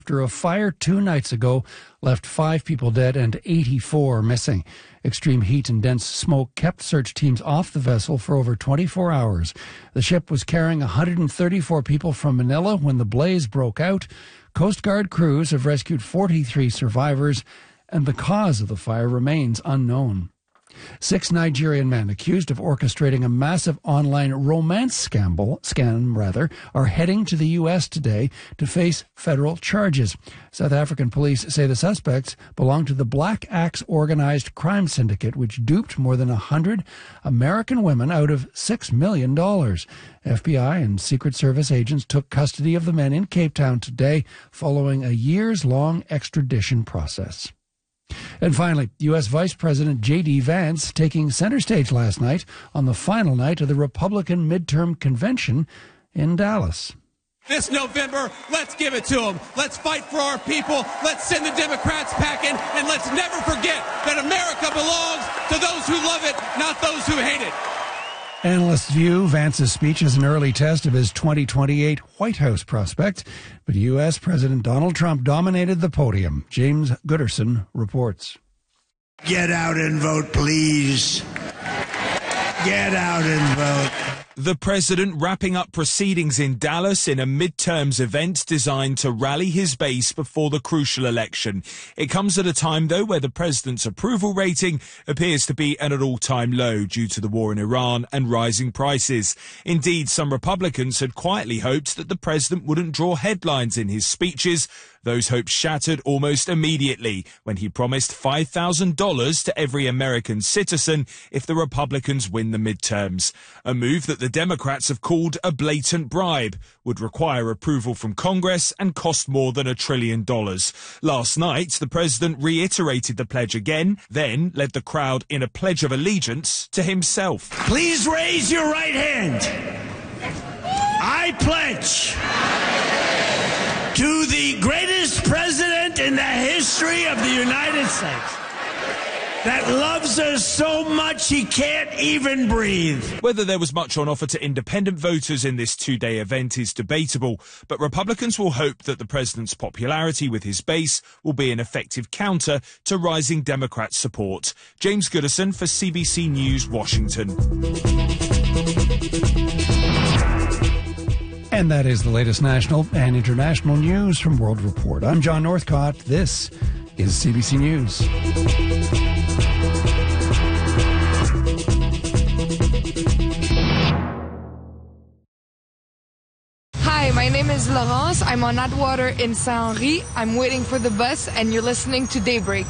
after a fire 2 nights ago left 5 people dead and 84 missing. Extreme heat and dense smoke kept search teams off the vessel for over 24 hours. The ship was carrying 134 people from Manila when the blaze broke out. Coast Guard crews have rescued 43 survivors, and the cause of the fire remains unknown. 6 Nigerian men accused of orchestrating a massive online romance scam are heading to the U.S. today to face federal charges. South African police say the suspects belong to the Black Axe organized crime syndicate, which duped more than 100 American women out of $6 million. FBI and Secret Service agents took custody of the men in Cape Town today following a years-long extradition process. And finally, U.S. Vice President J.D. Vance taking center stage last night on the final night of the Republican midterm convention in Dallas. This November, let's give it to them. Let's fight for our people. Let's send the Democrats packing, and let's never forget that America belongs to those who love it, not those who hate it. Analysts view Vance's speech as an early test of his 2028 White House prospect, but U.S. President Donald Trump dominated the podium. James Gooderson reports. Get out and vote, please. Get out and vote. The president wrapping up proceedings in Dallas in a midterms event designed to rally his base before the crucial election. It comes at a time, though, where the president's approval rating appears to be at an all-time low due to the war in Iran and rising prices. Indeed, some Republicans had quietly hoped that the president wouldn't draw headlines in his speeches. Those hopes shattered almost immediately when he promised $5,000 to every American citizen if the Republicans win the midterms. A move that the Democrats have called a blatant bribe, would require approval from Congress and cost more than $1 trillion. Last night, the president reiterated the pledge again, then led the crowd in a pledge of allegiance to himself. Please raise your right hand. I pledge to the greatest president in the history of the United States that loves us so much he can't even breathe. Whether there was much on offer to independent voters in this 2-day event is debatable, but Republicans will hope that the president's popularity with his base will be an effective counter to rising Democrat support. James Gooderson for CBC News, Washington. And that is the latest national and international news from World Report. I'm John Northcott. This is CBC News. Hi, my name is Laurence. I'm on Atwater in Saint-Henri. I'm waiting for the bus, and you're listening to Daybreak.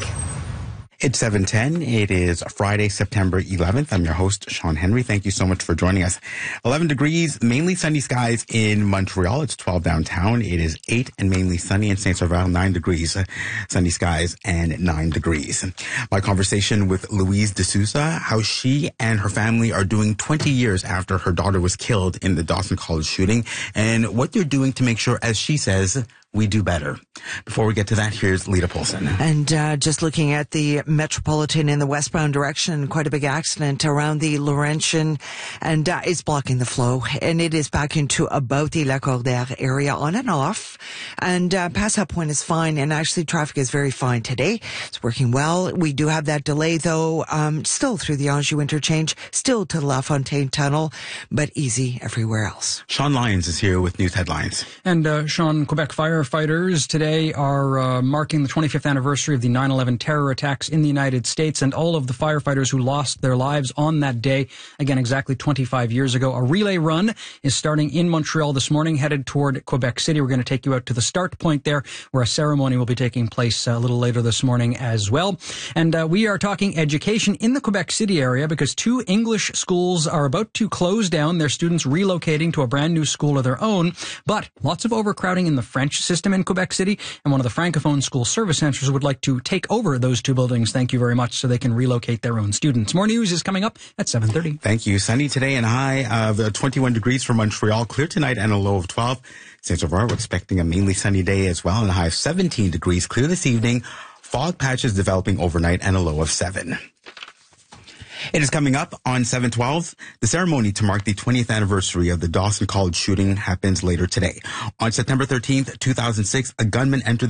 It's 7:10. It is Friday, September 11th. I'm your host, Sean Henry. Thank you so much for joining us. 11 degrees, mainly sunny skies in Montreal. It's 12 downtown. It is 8 and mainly sunny in Saint-Sauveur, 9 degrees, sunny skies and 9 degrees. My conversation with Louise D'Souza, how she and her family are doing 20 years after her daughter was killed in the Dawson College shooting, and what they're doing to make sure, as she says, we do better. Before we get to that, here's Lita Polson. And just looking at the Metropolitan in the westbound direction, quite a big accident around the Laurentian, and it's blocking the flow. And it is back into about the Lacordaire area on and off. And past that point is fine. And actually, traffic is very fine today. It's working well. We do have that delay, though, still through the Anjou interchange, still to La Fontaine Tunnel, but easy everywhere else. Sean Lyons is here with news headlines. And Sean, Quebec firefighters today are marking the 25th anniversary of the 9/11 terror attacks in the United States, and all of the firefighters who lost their lives on that day, again, exactly 25 years ago. A relay run is starting in Montreal this morning, headed toward Quebec City. We're going to take you out to the start point there, where a ceremony will be taking place a little later this morning as well. And we are talking education in the Quebec City area because 2 English schools are about to close down, their students relocating to a brand new school of their own. But lots of overcrowding in the French system in Quebec City, and one of the Francophone school service centers would like to take over those 2 buildings, thank you very much, so they can relocate their own students. More news is coming up at 7:30. Thank you. Sunny today and high of 21 degrees for Montreal. Clear tonight and a low of 12. Saint-Sauveur, we're expecting a mainly sunny day as well, and a high of 17 degrees. Clear this evening. Fog patches developing overnight and a low of 7. It is coming up on 7/12. The ceremony to mark the 20th anniversary of the Dawson College shooting happens later today. On September 13th, 2006, a gunman entered